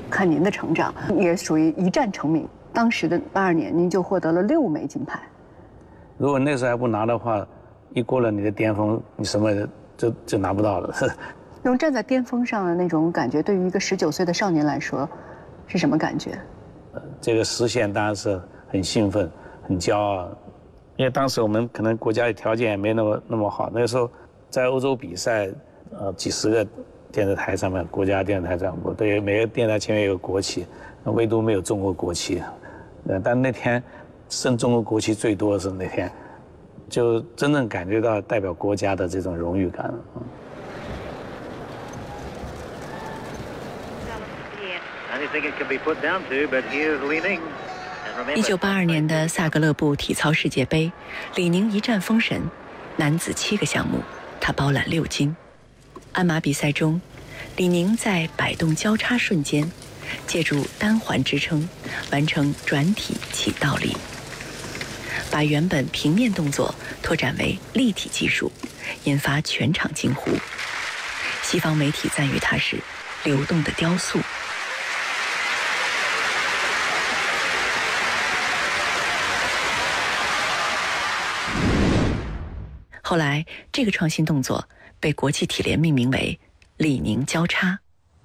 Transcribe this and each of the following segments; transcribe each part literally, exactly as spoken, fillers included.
看您的成长，也属于一战成名。当时的八二年，您就获得了六枚金牌。 如果那时候还不拿的话，一过了你的巅峰，你什么就就拿不到了。 那种站在巅峰上的那种感觉，对于一个十九岁的少年来说，是什么感觉？ 这个实现当然是很兴奋、很骄傲，因为当时我们可能国家的条件也没那么那么好。那个时候在欧洲比赛，呃，几十个电视台上面，国家电视台上，我对每个电视台前面有个国旗，唯独没有中国国旗。呃，但那天升中国国旗最多的是那天，就真正感觉到代表国家的这种荣誉感。嗯一九八二年的萨格勒布体操世界杯，李宁一战封神，男子七个项目他包揽六金。鞍马比赛中，李宁在摆动交叉瞬间，借助单环支撑，完成转体起倒立，把原本平面动作拓展为立体技术，引发全场惊呼。西方媒体赞誉他是流动的雕塑。后来，这个创新动作被国际体联命名为李宁交叉。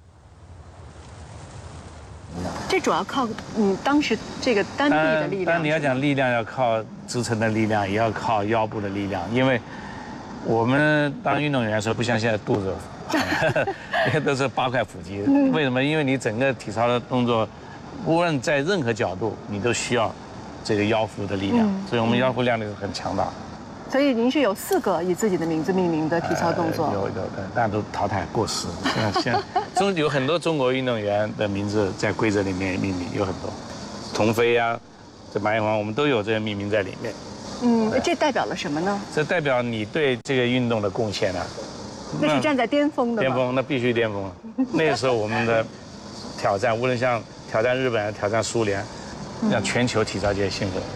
这主要靠你当时这个单臂的力量。 当然你要讲力量，要靠支撑的力量，也要靠腰部的力量。因为我们当运动员的时候，不像现在肚子，那都是八块腹肌。为什么？因为你整个体操的动作，无论在任何角度，你都需要这个腰腹的力量。所以我们腰腹力量是很强大。 所以您是有四个以自己的名字命名的体操动作， 呃、有有，但都淘汰过时。现在中有很多中国运动员的名字在规则里面命名，有很多，童飞呀、啊，这马艳芳，我们都有这个命名在里面。 嗯，这代表了什么呢？ 这代表你对这个运动的贡献啊。 那是站在巅峰的。 巅峰，那必须巅峰。那个时候我们的挑战，无论像挑战日本、挑战苏联，让全球体操界兴奋。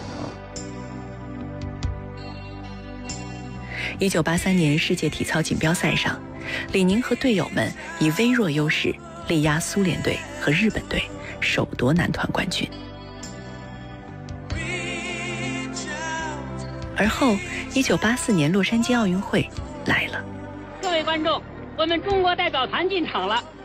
一九八三年世界体操锦标赛上，李宁和队友们以微弱优势力压苏联队和日本队，首夺男团冠军。而后，一九八四年洛杉矶奥运会来了。 各位观众，我们中国代表团进场了。